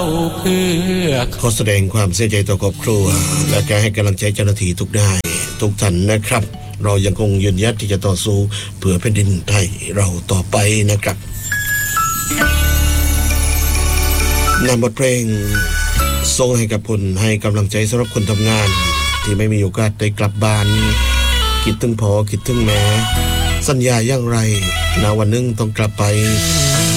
เพื่อขอแสดงความเสียใจต่อครอบครัวและการให้กำลังใจเจ้าหน้าที่ทุกนายทุกท่านนะครับเรายังคงยืนหยัดที่จะต่อสู้เพื่อแผ่นดินไทยเราต่อไปนะครับนำบทเพลงส่งให้กับคนให้กำลังใจสำหรับคนทำงานที่ไม่มีโอกาสได้กลับบ้านคิดถึงพ่อคิดถึงแม่สัญญาอย่างไรณวันหนึ่งต้องกลับไป